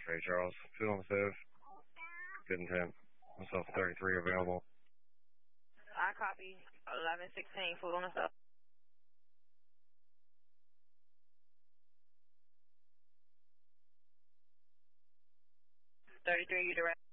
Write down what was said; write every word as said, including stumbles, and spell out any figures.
Ray Charles, two on the fifth. Good intent. Myself thirty-three available. I copy. eleven sixteen, food on the stove. thirty-three, you direct.